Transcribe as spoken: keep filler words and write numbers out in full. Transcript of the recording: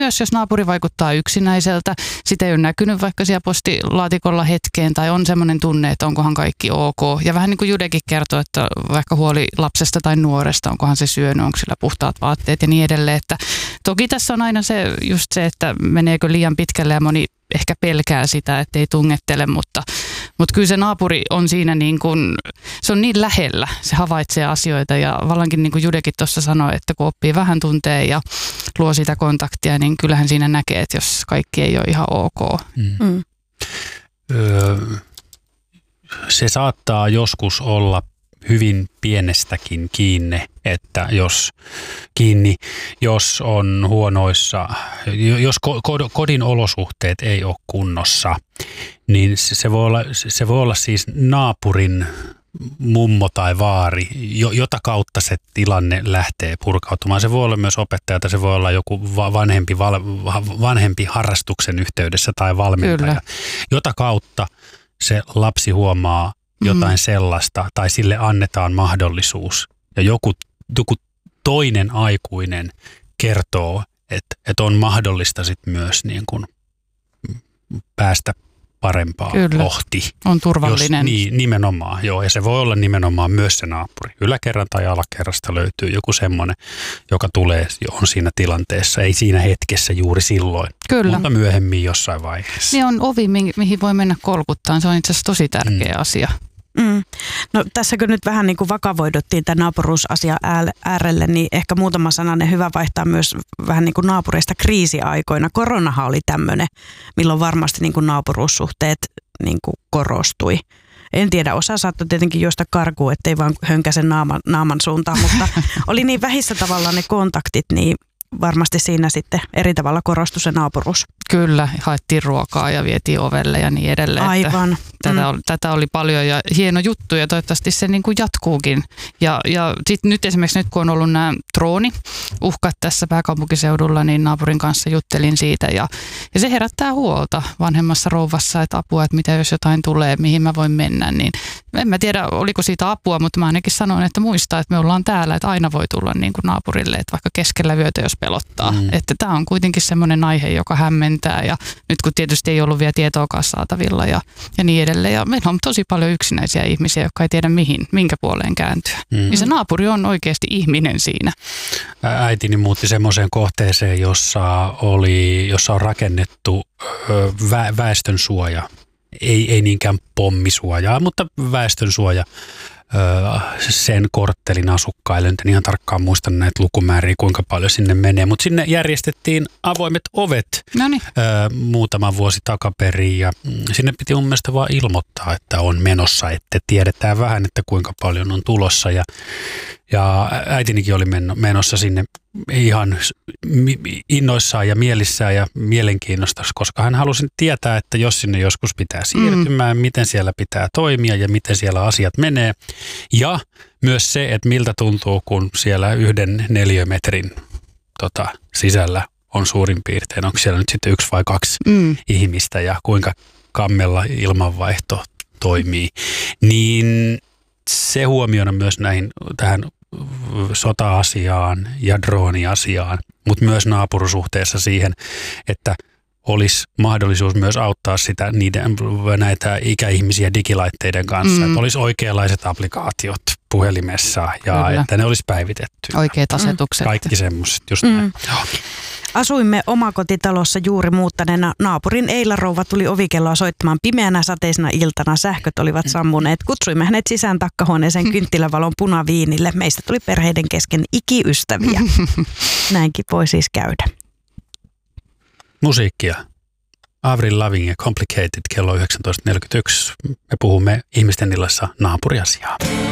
Myös jos naapuri vaikuttaa yksinäiseltä, sitä ei ole näkynyt vaikka siellä postilaatikolla hetkeen tai on semmoinen tunne, että onkohan kaikki ok. Ja vähän niin kuin Judekin kertoo, että vaikka huoli lapsesta tai nuoresta, onkohan se syönyt, onko sillä puhtaat vaatteet ja niin edelleen. Että toki tässä on aina se, just se, että meneekö liian pitkälle ja moni ehkä pelkää sitä, ettei tungettele, mutta, mutta kyllä se naapuri on siinä niin kuin, se on niin lähellä, se havaitsee asioita ja vallankin niin kuin Judekin tuossa sanoi, että kun oppii vähän tuntee ja luo sitä kontaktia, niin kyllähän siinä näkee, että jos kaikki ei ole ihan ok. Mm. Mm. Öö, se saattaa joskus olla hyvin pienestäkin kiinni, että jos kiinni, jos on huonoissa, jos kodin olosuhteet ei ole kunnossa, niin se voi olla, se voi olla siis naapurin mummo tai vaari, jota kautta se tilanne lähtee purkautumaan. Se voi olla myös opettaja, tai se voi olla joku vanhempi, vanhempi harrastuksen yhteydessä tai valmentaja, Kyllä. jota kautta se lapsi huomaa jotain mm. sellaista, tai sille annetaan mahdollisuus, ja joku, joku toinen aikuinen kertoo, että, että on mahdollista sit myös niin kuin päästä parempaa Kyllä. kohti. On turvallinen. Jos, niin, nimenomaan, joo, ja se voi olla nimenomaan myös se naapuri. Yläkerran tai alakerrasta löytyy joku semmoinen, joka tulee, on siinä tilanteessa, ei siinä hetkessä juuri silloin, Kyllä. mutta myöhemmin jossain vaiheessa. Niin on ovi, mihin voi mennä kolkuttaan, se on itse asiassa tosi tärkeä mm. asia. Mm. No tässäkö nyt vähän niin kuin vakavoiduttiin tämän naapuruusasia äärelle, niin ehkä muutama sananen hyvä vaihtaa myös vähän niin kuin naapureista kriisiaikoina. Koronahan oli tämmöinen, milloin varmasti niin kuin naapuruussuhteet niin kuin korostui. En tiedä, osa saattoi tietenkin juosta karkuun, ettei vaan hönkäse naaman, naaman suuntaan, mutta oli niin vähissä tavallaan ne kontaktit, niin varmasti siinä sitten eri tavalla korostui se naapuruus. Kyllä, haettiin ruokaa ja vietiin ovelle ja niin edelleen. Aivan. Tätä, mm. oli, tätä oli paljon ja hieno juttu ja toivottavasti se niin kuin jatkuukin. Ja, ja sitten nyt esimerkiksi nyt kun on ollut nämä drooni-uhkat tässä pääkaupunkiseudulla, niin naapurin kanssa juttelin siitä ja, ja se herättää huolta vanhemmassa rouvassa, että apua, että mitä jos jotain tulee, mihin mä voin mennä. Niin en mä tiedä, oliko siitä apua, mutta mä ainakin sanoin, että muistaa, että me ollaan täällä, että aina voi tulla niin kuin naapurille, että vaikka keskellä yötä, jos pelottaa. Mm. Että tämä on kuitenkin semmoinen aihe, joka hämmentää ja nyt kun tietysti ei ollut vielä tietoakaan saatavilla ja, ja niin edelleen. Ja meillä on tosi paljon yksinäisiä ihmisiä, jotka ei tiedä mihin, minkä puoleen kääntyä. Mm. Niin se naapuri on oikeasti ihminen siinä. Äitini muutti semmoiseen kohteeseen, jossa, oli, jossa on rakennettu vä, väestönsuoja. Ei, ei niinkään pommisuojaa, mutta väestönsuoja sen korttelin asukkaille. En ihan tarkkaan muista näitä lukumääriä, kuinka paljon sinne menee, mutta sinne järjestettiin avoimet ovet Noniin. muutama vuosi takaperin ja sinne piti mun mielestä vaan ilmoittaa, että on menossa, että tiedetään vähän, että kuinka paljon on tulossa ja, ja äitinikin oli menossa sinne ihan innoissaan ja mielissään ja mielenkiinnosta, koska hän halusi tietää, että jos sinne joskus pitää siirtymään, mm. miten siellä pitää toimia ja miten siellä asiat menee. Ja myös se, että miltä tuntuu, kun siellä yhden neliömetrin tota, sisällä on suurin piirtein, onko siellä nyt sitten yksi vai kaksi mm. ihmistä ja kuinka kammella ilmanvaihto toimii, niin se huomiona myös näihin tähän sota-asiaan ja drooni-asiaan, mutta myös naapurusuhteessa siihen, että olisi mahdollisuus myös auttaa sitä niiden, näitä ikäihmisiä digilaitteiden kanssa, mm. että olisi oikeanlaiset applikaatiot puhelimessa ja Kyllä. että ne olisi päivitetty. Oikeat asetukset. Kaikki semmoiset, just mm. näin. Asuimme omakotitalossa juuri muuttaneena. Naapurin Eila-rouva tuli ovikelloa soittamaan pimeänä sateisena iltana. Sähköt olivat sammuneet. Kutsuimme hänet sisään takkahuoneeseen kynttilävalon punaviinille. Meistä tuli perheiden kesken ikiystäviä. Näinkin voi siis käydä. Musiikkia. Avril Lavigne, Complicated, kello yhdeksäntoista neljäkymmentäyksi. Me puhumme ihmisten illassa naapuriasiaa.